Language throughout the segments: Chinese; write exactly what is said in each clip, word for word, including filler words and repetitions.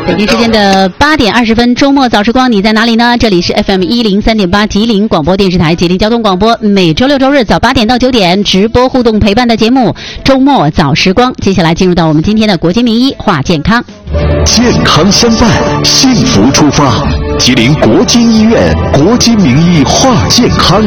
北京时间的八点二十分，周末早时光，你在哪里呢？这里是 F M 一零三点八吉林广播电视台吉林交通广播，每周六周日早八点到九点直播互动陪伴的节目周末早时光。接下来进入到我们今天的国金名医话健康， 健康相伴，幸福出发。吉林国金医院国金名医话健康。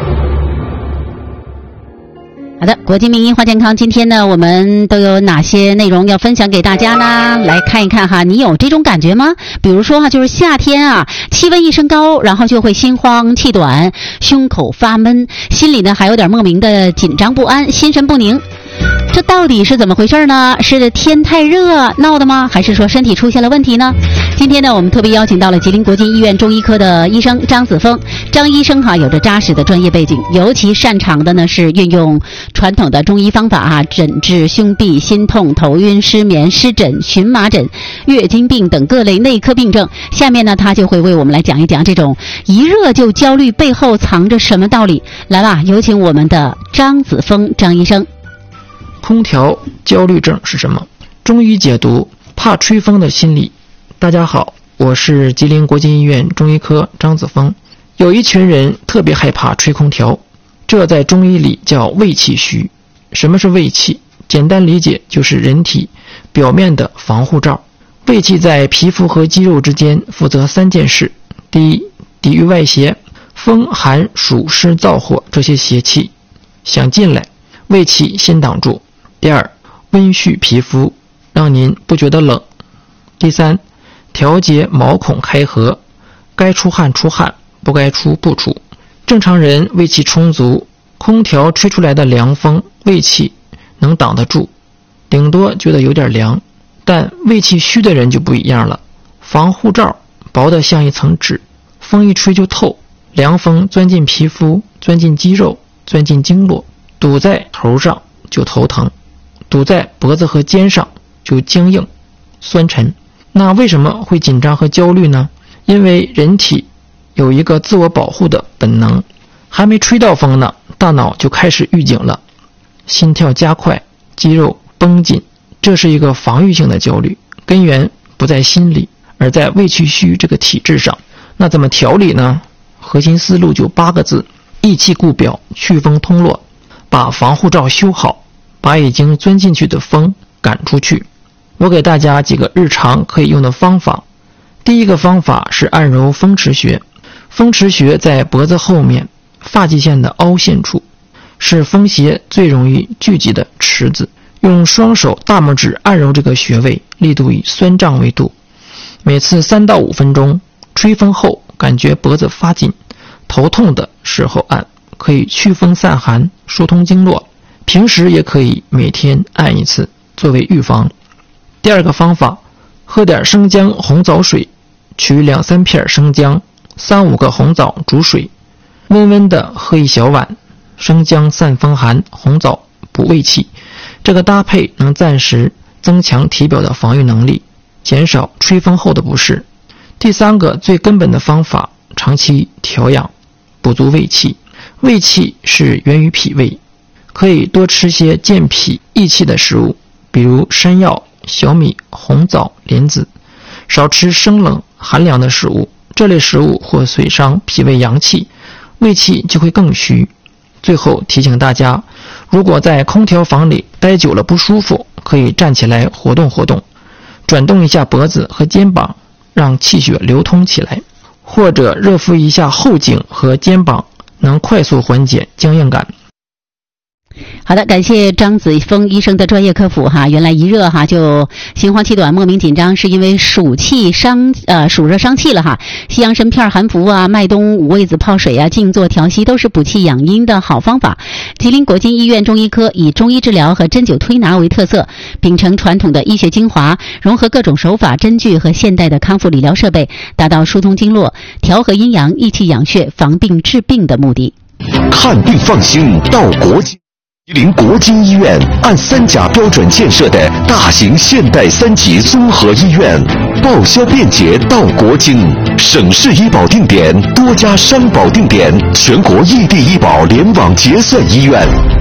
好的，国金名医话健康，今天呢，我们都有哪些内容要分享给大家呢？来看一看哈，你有这种感觉吗？比如说哈，就是夏天啊，气温一升高，然后就会心慌气短，胸口发闷，心里呢还有点莫名的紧张不安，心神不宁。这到底是怎么回事呢？是天太热闹的吗？还是说身体出现了问题呢？今天呢，我们特别邀请到了吉林国金医院中医科的医生张子峰。张医生哈有着扎实的专业背景，尤其擅长的呢是运用传统的中医方法啊，诊治胸痹、心痛、头晕、失眠、湿疹、荨麻疹、月经病等各类内科病症。下面呢，他就会为我们来讲一讲这种一热就焦虑背后藏着什么道理。来吧，有请我们的张子峰张医生。 空调焦虑症是什么？中医解读怕吹风的心理。大家好，我是吉林国金医院中医科张子峰。有一群人特别害怕吹空调，这在中医里叫胃气虚。什么是胃气？简单理解就是人体表面的防护罩。胃气在皮肤和肌肉之间负责三件事：第一，抵御外邪，风寒暑湿燥火这些邪气想进来，胃气先挡住。第二，温煦皮肤，让您不觉得冷。第三，调节毛孔开合，该出汗出汗，不该出不出。正常人胃气充足，空调吹出来的凉风，胃气能挡得住，顶多觉得有点凉。但胃气虚的人就不一样了，防护罩薄得像一层纸，风一吹就透，凉风钻进皮肤，钻进肌肉，钻进经络，堵在头上就头疼，堵在脖子和肩上就僵硬酸沉。那为什么会紧张和焦虑呢？因为人体有一个自我保护的本能，还没吹到风呢，大脑就开始预警了，心跳加快，肌肉绷紧，这是一个防御性的焦虑，根源不在心里，而在胃气虚这个体质上。那怎么调理呢？核心思路就八个字：益气固表，祛风通络。把防护罩修好，把已经钻进去的风赶出去。我给大家几个日常可以用的方法。第一个方法是按揉风池穴。风池穴在脖子后面发际线的凹陷处，是风邪最容易聚集的池子。用双手大拇指按揉这个穴位，力度以酸胀为度，每次三到五分钟。吹风后感觉脖子发紧，头痛的时候按，可以祛风散寒，疏通经络。平时也可以每天按一次，作为预防。第二个方法，喝点生姜红枣水，取两三片生姜，三五个红枣煮水，温温的喝一小碗。生姜散风寒，红枣补胃气，这个搭配能暂时增强体表的防御能力，减少吹风后的不适。第三个最根本的方法，长期调养，补足胃气。胃气是源于脾胃，可以多吃些健脾益气的食物，比如山药、小米、红枣、莲子，少吃生冷寒凉的食物，这类食物或损伤脾胃阳气，胃气就会更虚。最后提醒大家，如果在空调房里待久了不舒服，可以站起来活动活动，转动一下脖子和肩膀，让气血流通起来，或者热敷一下后颈和肩膀，能快速缓解僵硬感。 好的，感谢张子峰医生的专业科普哈。原来一热哈就心慌气短、莫名紧张，是因为暑气伤呃暑热伤气了哈。西洋参片、含服啊、麦冬、五味子泡水啊、静坐调息都是补气养阴的好方法。吉林国金医院中医科以中医治疗和针灸推拿为特色，秉承传统的医学精华，融合各种手法、针具和现代的康复理疗设备，达到疏通经络、调和阴阳、益气养血、防病治病的目的。 看病放心到国金。吉林国金医院按三甲标准建设的大型现代三级综合医院，报销便捷到国金，省市医保定点，多家商保定点，全国异地医保联网结算医院。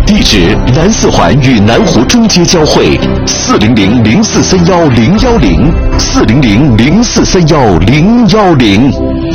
地址南四环与南湖中街交汇，四零零零四三幺零幺零，四零零零四三幺零幺零。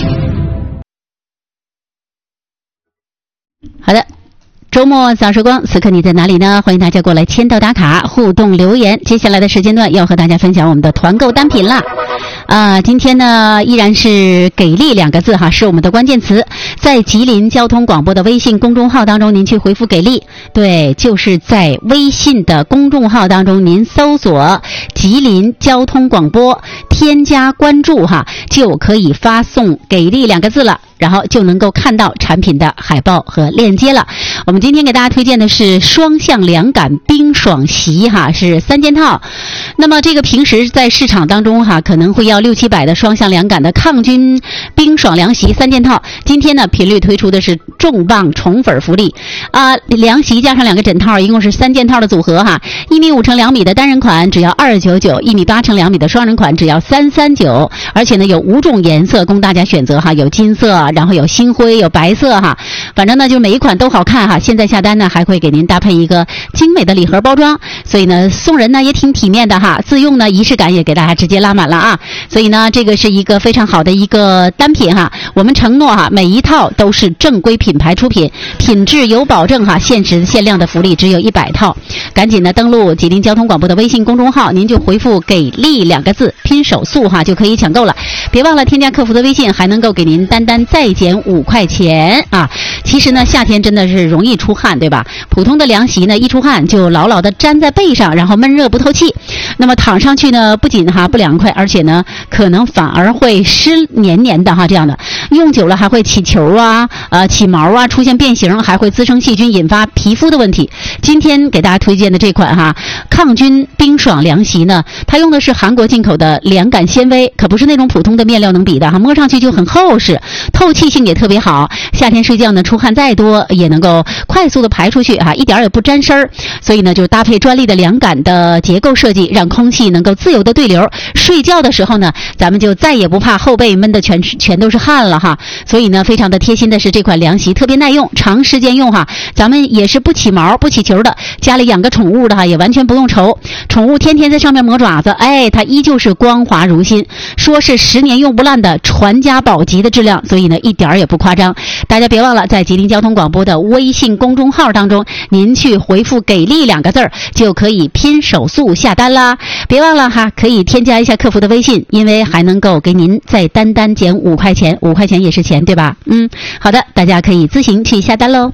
好的。周末早时光，此刻你在哪里呢？欢迎大家过来签到打卡、互动留言。接下来的时间段要和大家分享我们的团购单品啦。啊，今天呢依然是给力两个字哈，是我们的关键词。在吉林交通广播的微信公众号当中，您去回复给力，对，就是在微信的公众号当中，您搜索吉林交通广播，添加关注哈，就可以发送给力两个字了。然后就能够看到产品的海报和链接了。我们今天给大家推荐的是双向凉感冰爽席哈，是三件套。那么这个平时在市场当中哈，可能会要六七百的双向凉感的抗菌冰爽凉席三件套。今天呢，频率推出的是重磅宠粉福利啊，凉席加上两个枕套，一共是三件套的组合哈。一米五乘两米的单人款只要二十九九，一米八乘两米的双人款只要三三九，而且呢有五种颜色供大家选择哈，有金色。然后有星灰，有白色哈，反正呢就每一款都好看哈。现在下单呢还会给您搭配一个精美的礼盒包装，所以呢送人呢也挺体面的哈。自用呢仪式感也给大家直接拉满了啊。所以呢这个是一个非常好的一个单品哈。我们承诺哈，每一套都是正规品牌出品，品质有保证哈。限时限量的福利只有一百套，赶紧的登录吉林交通广播的微信公众号，您就回复给力两个字，拼手速哈就可以抢购了。别忘了添加客服的微信，还能够给您单单再减五块钱啊！其实呢，夏天真的是容易出汗，对吧？普通的凉席呢，一出汗就牢牢的粘在背上，然后闷热不透气。那么躺上去呢，不仅哈不凉快，而且呢，可能反而会湿黏黏的哈，这样的用久了还会起球啊、呃起毛啊，出现变形，还会滋生细菌，引发皮肤的问题。今天给大家推荐的这款哈抗菌冰爽凉席呢，它用的是韩国进口的凉感纤维，可不是那种普通的面料能比的哈，摸上去就很厚实。透气性也特别好，夏天睡觉呢出汗再多也能够快速的排出去啊，一点也不沾身儿。所以呢就搭配专利的凉感的结构设计，让空气能够自由的对流。睡觉的时候呢，咱们就再也不怕后背闷的全全都是汗了哈。所以呢非常的贴心的是这款凉席特别耐用，长时间用哈，咱们也是不起毛不起球的。家里养个宠物的哈也完全不用愁，宠物天天在上面磨爪子，哎，它依旧是光滑如新，说是十年用不烂的传家宝级的质量。所以呢一点儿也不夸张，大家别忘了在吉林交通广播的微信公众号当中，您去回复给力两个字儿就可以拼手速下单啦。别忘了哈，可以添加一下客服的微信，因为还能够给您再单单减五块钱，五块钱也是钱对吧？嗯，好的，大家可以自行去下单喽。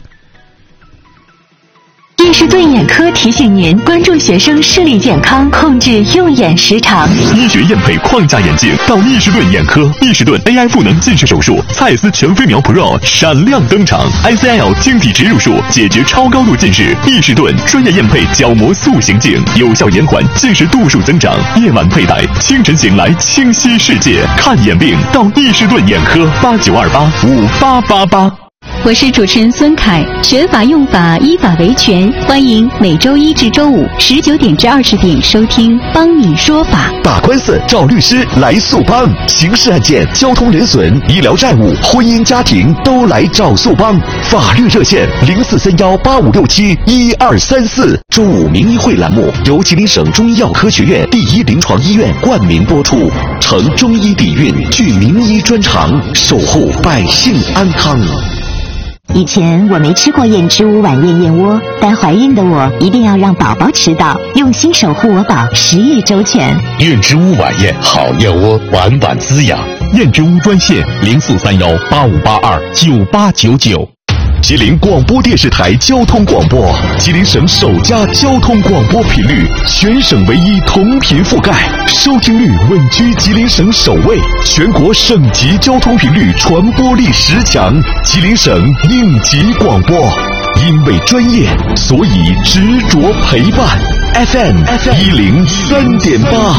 易士顿眼科提醒您关注学生视力健康，控制用眼时长。 医学验配框架眼镜到易士顿眼科，易士顿 A I 赋能近视手术，蔡司全飞秒 Pro 闪亮登场 ，I C L 晶体植入术解决超高度近视。易士顿专业验配角膜塑形镜，有效延缓近视度数增长。夜晚佩戴，清晨醒来清晰世界。看眼病到易士顿眼科，八九二八五八八八。 我是主持人孙凯，学法用法，依法维权，欢迎每周一至周五十九点至二十点收听《帮你说法》。 打官司找律师来速帮，刑事案件、交通人损、医疗债务、婚姻家庭都来找速帮。法律热线零四三幺八五六七一二三四。周五名医会栏目由吉林省中医药科学院第一临床医院冠名播出，承中医底蕴，具名医专长，守护百姓安康。 以前我没吃过燕之屋晚宴燕窝，但怀孕的我一定要让宝宝吃到，用心守护我宝，食欲周全。 燕之屋晚宴好燕窝，晚晚滋养。燕之屋专线零四三幺八五八二九八九九。吉林广播电视台交通广播，吉林省首家交通广播频率，全省唯一同频覆盖，收听率稳居吉林省首位，全国省级交通频率传播力十强，吉林省应急广播。因为专业，所以执着陪伴。F M 一零三点八。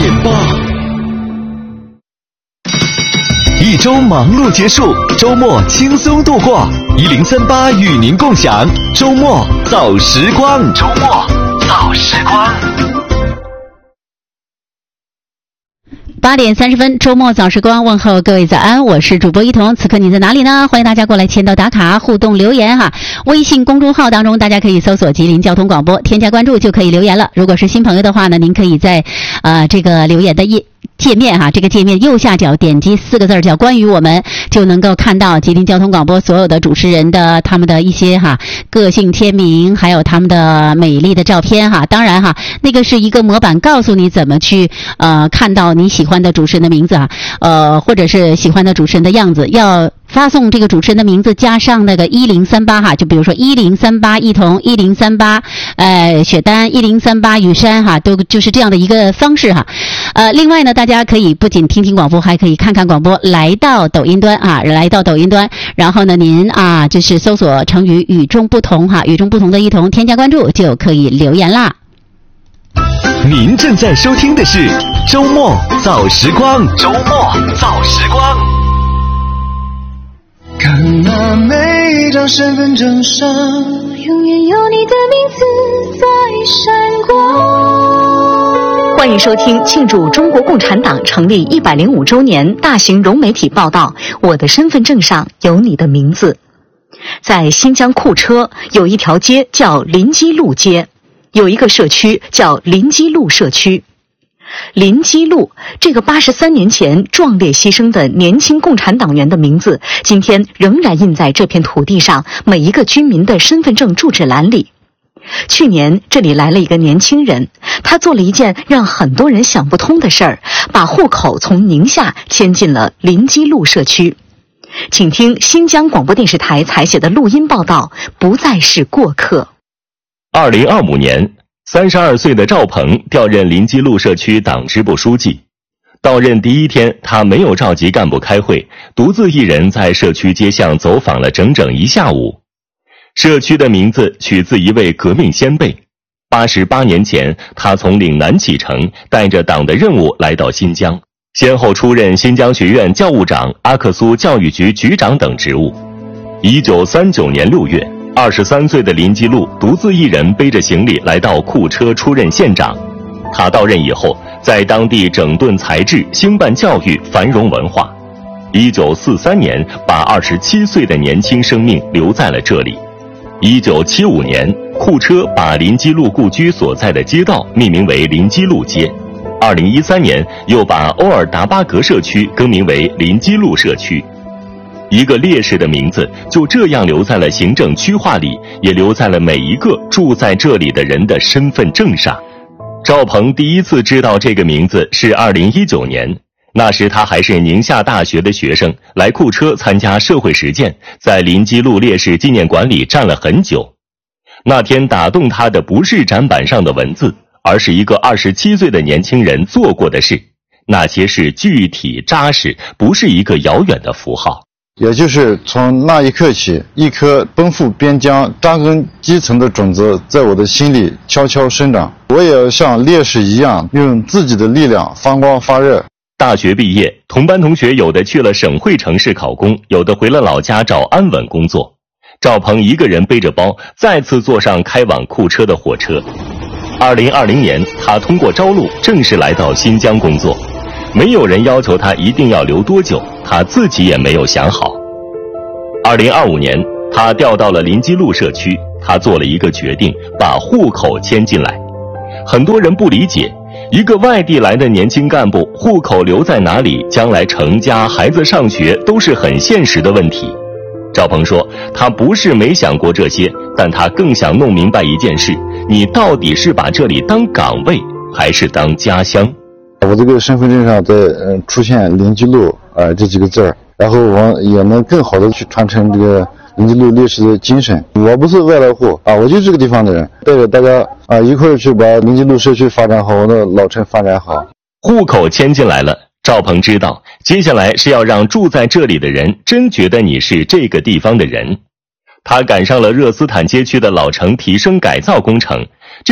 一周忙碌结束，周末轻松度过。一零三八与您共享周末早时光。周末早时光。 八点三十分，周末早时光，问候各位早安，我是主播一彤。此刻你在哪里呢？欢迎大家过来签到打卡、互动留言哈。微信公众号当中，大家可以搜索吉林交通广播，添加关注就可以留言了。如果是新朋友的话呢，您可以在呃这个留言的页界面哈，这个界面右下角点击四个字叫关于我们，就能够看到吉林交通广播所有的主持人的他们的一些哈个性签名，还有他们的美丽的照片哈。当然哈，那个是一个模板，告诉你怎么去呃看到你喜欢的主持人的名字啊，呃或者是喜欢的主持人的样子，要发送这个主持人的名字加上那个一零三八哈，就比如说一零三八一彤、一零三八呃雪丹、一零三八雨山哈，都就是这样的一个方式哈。呃，另外呢，大家可以不仅听听广播，还可以看看广播，来到抖音端啊，来到抖音端，然后呢，您啊就是搜索成语与众不同哈，与众不同的一彤，添加关注就可以留言啦。 您正在收听的是周末早时光，周末早时光。 看那每张身份证上，永远有你的名字在闪光。 欢迎收听庆祝中国共产党成立一百零五周年大型融媒体报道《我的身份证上有你的名字》。在新疆库车有一条街叫临基路街，有一个社区叫临基路社区。临基路这个八十三年前壮烈牺牲的年轻共产党员的名字，今天仍然印在这片土地上每一个居民的身份证住址栏里。去年这里来了一个年轻人，他做了一件让很多人想不通的事儿，把户口从宁夏迁进了临基路社区。请听新疆广播电视台采写的录音报道，不再是过客。 二零二五年三十二岁的赵鹏调任临基路社区党支部书记。到任第一天，他没有召集干部开会，独自一人在社区街巷走访了整整一下午。社区的名字取自一位革命先辈。八十八年前，他从岭南启程，带着党的任务来到新疆，先后出任新疆学院教务长、阿克苏教育局局长等职务。一九三九年六月，二十三岁的临基路独自一人背着行李来到库车出任县长。他到任以后，在当地整顿财制，兴办教育，繁荣文化。一九四三年，把二十七岁的年轻生命留在了这里。一九七五年，库车把临基路故居所在的街道命名为临基路街。二零一三年，又把欧尔达巴格社区更名为临基路社区。一个烈士的名字就这样留在了行政区划里，也留在了每一个住在这里的人的身份证上。赵鹏第一次知道这个名字是二零一九年，那时他还是宁夏大学的学生，来库车参加社会实践，在临基路烈士纪念馆里站了很久。那天打动他的不是展板上的文字，而是一个二十七岁的年轻人做过的事，那些是具体扎实，不是一个遥远的符号。 也就是从那一刻起，一颗奔赴边疆、扎根基层的种子在我的心里悄悄生长。我也要像烈士一样，用自己的力量发光发热。 大学毕业，同班同学有的去了省会城市考公，有的回了老家找安稳工作。赵鹏一个人背着包，再次坐上开往库车的火车。二零二零年，他通过招录正式来到新疆工作。没有人要求他一定要留多久，他自己也没有想好。二零二五年，他调到了临基路社区，他做了一个决定，把户口迁进来。很多人不理解，一个外地来的年轻干部，户口留在哪里，将来成家、孩子上学都是很现实的问题。赵鹏说，他不是没想过这些，但他更想弄明白一件事，你到底是把这里当岗位，还是当家乡？ 我这个身份证上在呃出现临基路啊、呃、这几个字儿，然后我也能更好的去传承这个临基路烈士的精神。我不是外来户啊，我就是这个地方的人，带着大家啊一块儿去把临基路社区发展好，我的老城发展好。 户口迁进来了，赵鹏知道接下来是要让住在这里的人真觉得你是这个地方的人。他赶上了热斯坦街区的老城提升改造工程，